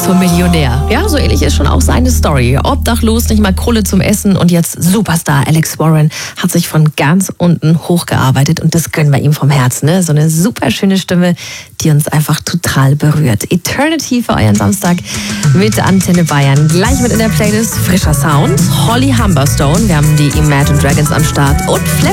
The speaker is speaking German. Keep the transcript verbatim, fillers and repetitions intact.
zum Millionär. Ja, so ähnlich ist schon auch seine Story. Obdachlos, nicht mal Kohle zum Essen und jetzt Superstar. Alex Warren hat sich von ganz unten hochgearbeitet und das gönnen wir ihm vom Herzen. Ne? So eine super schöne Stimme, die uns einfach total berührt. Eternity für euren Samstag mit Antenne Bayern. Gleich mit in der Playlist frischer Sound. Holly Humberstone, wir haben die Imagine Dragons am Start und Flash